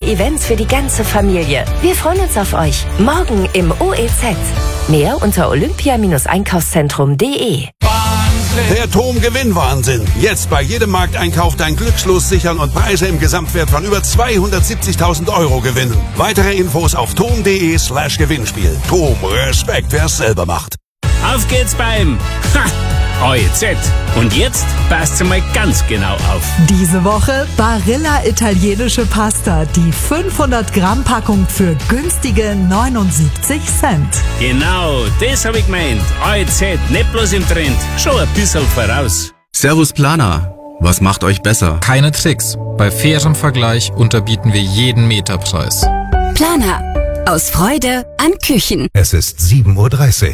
Events für die ganze Familie. Wir freuen uns auf euch. Morgen im OEZ. Mehr unter olympia-einkaufszentrum.de. Der TOM-Gewinnwahnsinn. Jetzt bei jedem Markteinkauf dein Glückslos sichern und Preise im Gesamtwert von über 270.000 € gewinnen. Weitere Infos auf tom.de/Gewinnspiel. TOM, Respekt, wer es selber macht. Auf geht's beim OEZ. Und jetzt passt mal ganz genau auf. Diese Woche Barilla italienische Pasta. Die 500 Gramm Packung für günstige 79 Cent. Genau, das hab ich gemeint. OEZ, nicht bloß im Trend, schon ein bisschen voraus. Servus Planer, was macht euch besser? Keine Tricks. Bei fairem Vergleich unterbieten wir jeden Meterpreis. Planer. Aus Freude an Küchen. Es ist 7:30 Uhr.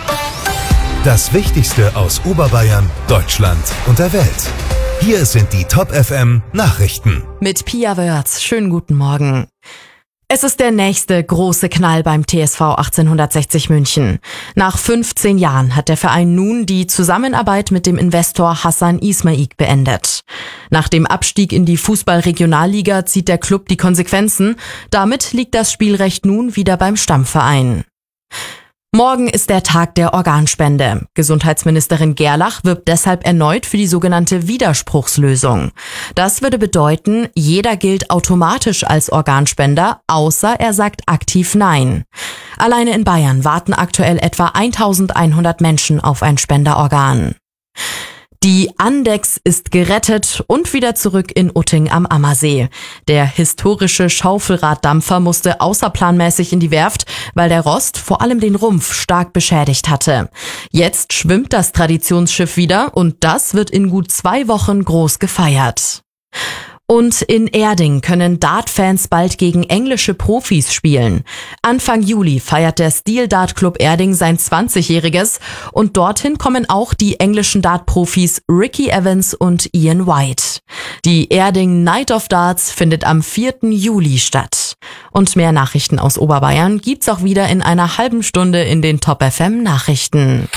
Das Wichtigste aus Oberbayern, Deutschland und der Welt. Hier sind die Top FM Nachrichten. Mit Pia Wörz. Schönen guten Morgen. Es ist der nächste große Knall beim TSV 1860 München. Nach 15 Jahren hat der Verein nun die Zusammenarbeit mit dem Investor Hassan Ismaik beendet. Nach dem Abstieg in die Fußball-Regionalliga zieht der Club die Konsequenzen. Damit liegt das Spielrecht nun wieder beim Stammverein. Morgen ist der Tag der Organspende. Gesundheitsministerin Gerlach wirbt deshalb erneut für die sogenannte Widerspruchslösung. Das würde bedeuten, jeder gilt automatisch als Organspender, außer er sagt aktiv Nein. Alleine in Bayern warten aktuell etwa 1100 Menschen auf ein Spenderorgan. Die Andex ist gerettet und wieder zurück in Utting am Ammersee. Der historische Schaufelraddampfer musste außerplanmäßig in die Werft, weil der Rost vor allem den Rumpf stark beschädigt hatte. Jetzt schwimmt das Traditionsschiff wieder und das wird in gut 2 Wochen groß gefeiert. Und in Erding können Dart-Fans bald gegen englische Profis spielen. Anfang Juli feiert der Steel Dart Club Erding sein 20-jähriges und dorthin kommen auch die englischen Dart-Profis Ricky Evans und Ian White. Die Erding Night of Darts findet am 4. Juli statt. Und mehr Nachrichten aus Oberbayern gibt's auch wieder in einer halben Stunde in den Top FM Nachrichten.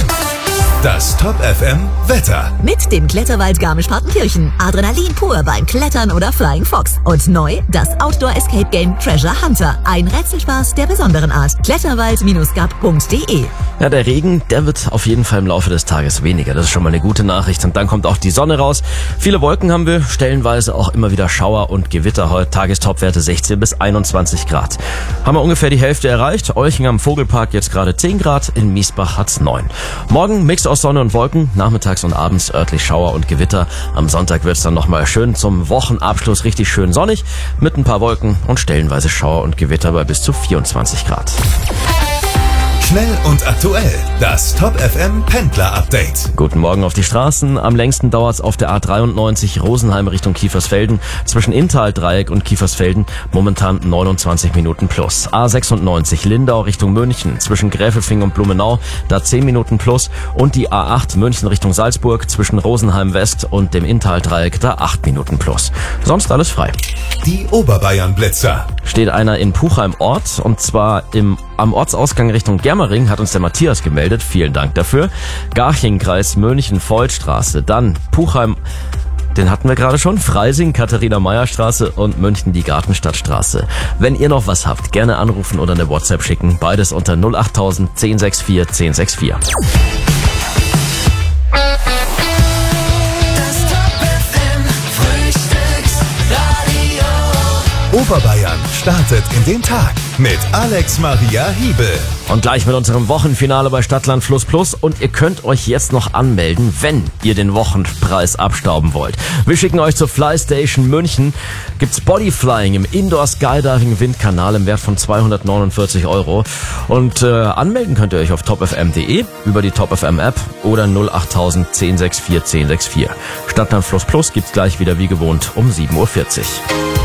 Das Top FM Wetter. Mit dem Kletterwald Garmisch-Partenkirchen. Adrenalin pur beim Klettern oder Flying Fox. Und neu das Outdoor Escape Game Treasure Hunter. Ein Rätselspaß der besonderen Art. Kletterwald-gap.de. Ja, der Regen, der wird auf jeden Fall im Laufe des Tages weniger. Das ist schon mal eine gute Nachricht. Und dann kommt auch die Sonne raus. Viele Wolken haben wir, stellenweise auch immer wieder Schauer und Gewitter. Heute Tagestopwerte 16 bis 21 Grad. Haben wir ungefähr die Hälfte erreicht. Olching am Vogelpark jetzt gerade 10 Grad. In Miesbach hat's 9. Morgen Mix aus Sonne und Wolken, nachmittags und abends örtlich Schauer und Gewitter. Am Sonntag wird's dann nochmal schön zum Wochenabschluss richtig schön sonnig mit ein paar Wolken und stellenweise Schauer und Gewitter bei bis zu 24 Grad. Schnell und aktuell. Das Top FM Pendler Update. Guten Morgen auf die Straßen. Am längsten dauert's auf der A93 Rosenheim Richtung Kiefersfelden. Zwischen Inntal-Dreieck und Kiefersfelden momentan 29 Minuten plus. A96 Lindau Richtung München. Zwischen Gräfelfing und Blumenau da 10 Minuten plus. Und die A8 München Richtung Salzburg. Zwischen Rosenheim West und dem Inntal-Dreieck da 8 Minuten plus. Sonst alles frei. Die Oberbayern Blitzer. Steht einer in Puchheim Ort und zwar am Ortsausgang Richtung Germering, hat uns der Matthias gemeldet. Vielen Dank dafür. Garching-Kreis München-Vollstraße. Dann Puchheim, den hatten wir gerade schon. Freising, Katharina-Meyer-Straße und München die Gartenstadtstraße. Wenn ihr noch was habt, gerne anrufen oder eine WhatsApp schicken. Beides unter 08000 1064 1064. Oberbayern startet in den Tag mit Alex Maria Hiebel. Und gleich mit unserem Wochenfinale bei Stadtland Fluss Plus. Und ihr könnt euch jetzt noch anmelden, wenn ihr den Wochenpreis abstauben wollt. Wir schicken euch zur Fly Station München. Gibt's Bodyflying im Indoor Skydiving Windkanal im Wert von 249 €. Und anmelden könnt ihr euch auf topfm.de, über die TopFM App oder 08000 1064 1064. Stadtland Fluss Plus gibt's gleich wieder wie gewohnt um 7:40 Uhr.